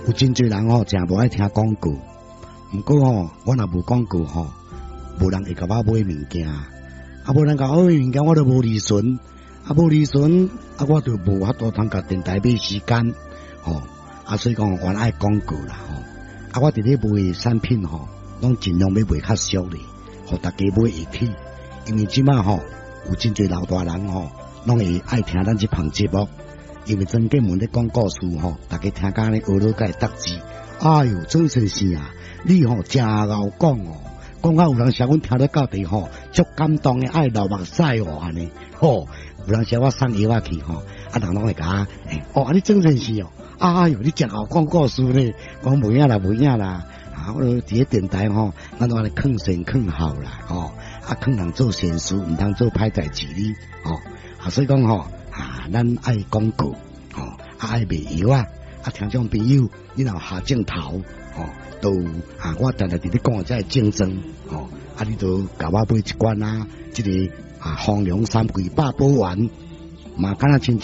有真侪人吼，真无爱听广告。毋过吼，我若无广告吼，无人会甲我买物件。无人甲我买物件，我都无利润。无利润，我就无法度通甲电台买时间。所以讲我爱广告啦。我伫咧卖产品吼，拢尽量要卖较俗咧，互大家买会起。因为即马吼，有真侪老大人吼，拢会爱听咱这项节目。因为曾建文咧讲故事吼，大家听甲咧学了解答字。哎哟，曾先生啊，你吼真敖讲哦，讲啊有人写阮听得到底吼，足感动诶，爱流目屎哦安尼。有人写我送药去吼，人拢会甲你曾先生哦，哎哟，你真敖讲故事咧，讲无影啦，无影啦。我伫咧电台吼，咱都安尼劝善劝好啦，劝人做善事，毋通做歹代志哩，所以讲吼。咱爱广告，爱卖药听众朋友，你若下镜头，都我常常伫咧讲这竞争，你都甲我买一罐这个丰隆3季8宝丸，嘛敢若亲。